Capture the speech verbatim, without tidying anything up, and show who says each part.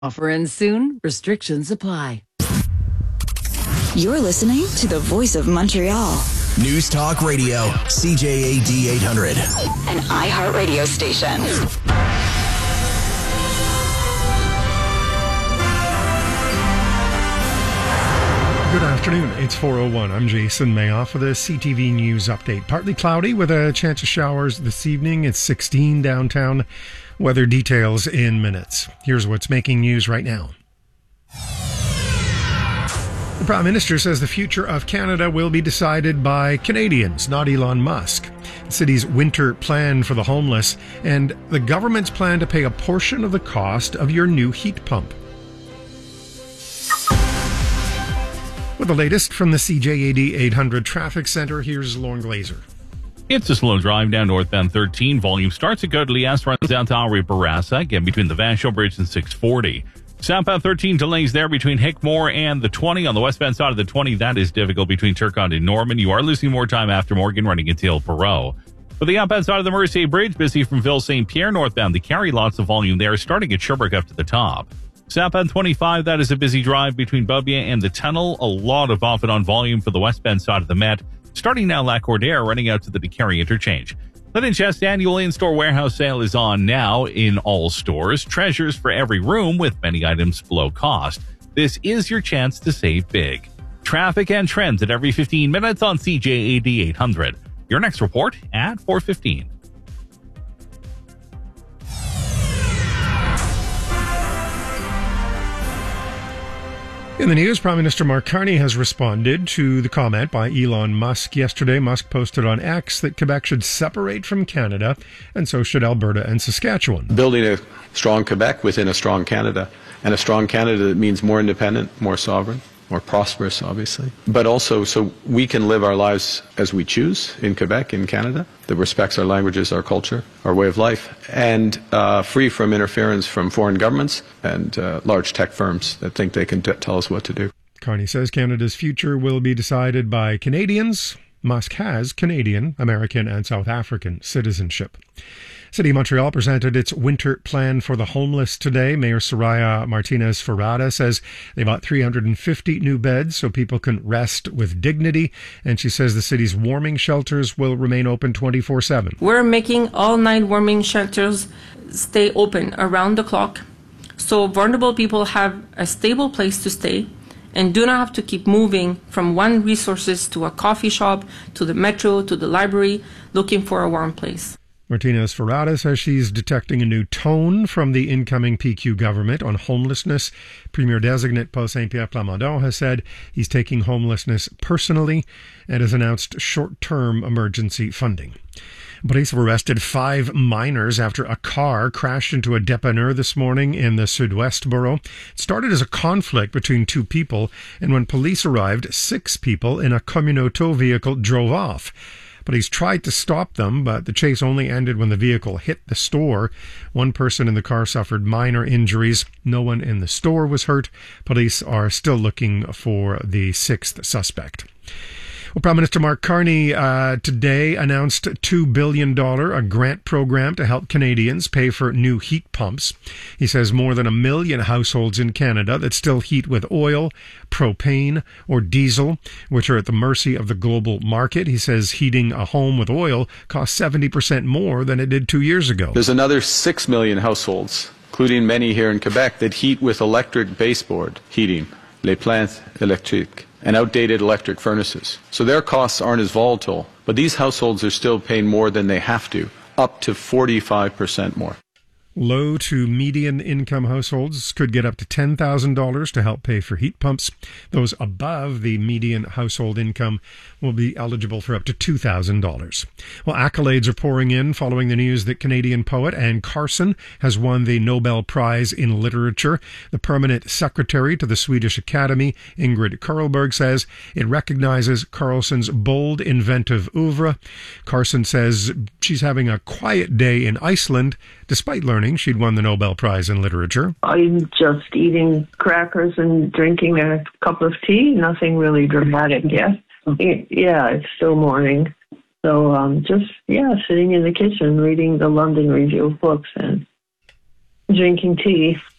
Speaker 1: Offer ends soon. Restrictions apply.
Speaker 2: You're listening to the Voice of Montreal.
Speaker 3: News Talk Radio, C J A D eight hundred.
Speaker 2: An iHeartRadio station.
Speaker 4: Good afternoon. It's four oh one. I'm Jason Mayoff with a C T V News update. Partly cloudy with a chance of showers this evening. It's sixteen downtown. Weather details in minutes. Here's what's making news right now. The Prime Minister says the future of Canada will be decided by Canadians, not Elon Musk. The city's winter plan for the homeless and the government's plan to pay a portion of the cost of your new heat pump. With the latest from the C J A D eight hundred Traffic Center, here's Lauren Glazer.
Speaker 5: It's a slow drive down northbound thirteen. Volume starts at Gaudelias, runs down to Henri Bourassa, again between the Vachon Bridge and six forty. Southbound thirteen delays there between Hickmore and the twenty. On the westbound side of the twenty, that is difficult between Turcotte and Norman. You are losing more time after Morgan, running until Perot. For the outbound side of the Mercier Bridge, busy from Ville Saint Pierre northbound. The carry lots of volume there, starting at Sherbrooke up to the top. Southbound twenty-five, that is a busy drive between Beaubien and the tunnel. A lot of off and on volume for the westbound side of the Met. Starting now, Lacordaire, running out to the DeCarry interchange. Linen Chest annual in-store warehouse sale is on now in all stores. Treasures for every room with many items below cost. This is your chance to save big. Traffic and trends at every fifteen minutes on C J A D eight hundred. Your next report at four fifteen.
Speaker 4: In the news, Prime Minister Mark Carney has responded to the comment by Elon Musk yesterday. Musk posted on X that Quebec should separate from Canada, and so should Alberta and Saskatchewan.
Speaker 6: Building a strong Quebec within a strong Canada, and a strong Canada that means more independent, more sovereign, more prosperous, obviously, but also so we can live our lives as we choose in Quebec, in Canada, that respects our languages, our culture, our way of life, and uh, free from interference from foreign governments and uh, large tech firms that think they can t- tell us what to do.
Speaker 4: Carney says Canada's future will be decided by Canadians. Musk has Canadian, American, and South African citizenship. City of Montreal presented its winter plan for the homeless today. Mayor Soraya Martinez Ferrada says they bought three hundred fifty new beds so people can rest with dignity. And she says the city's warming shelters will remain open twenty-four seven.
Speaker 7: We're making all nine warming shelters stay open around the clock, so vulnerable people have a stable place to stay and do not have to keep moving from one resources to a coffee shop, to the metro, to the library, looking for a warm place.
Speaker 4: Martinez Ferrada says she's detecting a new tone from the incoming P Q government on homelessness. Premier-designate Paul Saint-Pierre Plamondon has said he's taking homelessness personally and has announced short-term emergency funding. Police have arrested five minors after a car crashed into a dépanneur this morning in the Sud-Ouest borough. It started as a conflict between two people, and when police arrived, six people in a communauto vehicle drove off. Police tried to stop them, but the chase only ended when the vehicle hit the store. One person in the car suffered minor injuries. No one in the store was hurt. Police are still looking for the sixth suspect. Well, Prime Minister Mark Carney uh, today announced a two billion dollars a grant program to help Canadians pay for new heat pumps. He says more than a million households in Canada that still heat with oil, propane, or diesel, which are at the mercy of the global market. He says heating a home with oil costs seventy percent more than it did two years ago.
Speaker 6: There's another six million households, including many here in Quebec, that heat with electric baseboard heating, les plaintes électriques, and outdated electric furnaces. So their costs aren't as volatile, but these households are still paying more than they have to, up to forty-five percent more.
Speaker 4: Low to median income households could get up to ten thousand dollars to help pay for heat pumps. Those above the median household income will be eligible for up to two thousand dollars. Well, accolades are pouring in following the news that Canadian poet Anne Carson has won the Nobel Prize in Literature. The permanent secretary to the Swedish Academy, Ingrid Carlberg, says it recognizes Carlson's bold, inventive oeuvre. Carson says she's having a quiet day in Iceland, despite learning she'd won the Nobel Prize in Literature.
Speaker 8: I'm just eating crackers and drinking a cup of tea. Nothing really dramatic yet. It, yeah, it's still morning. So um, just, yeah, sitting in the kitchen reading the London Review of Books and drinking tea.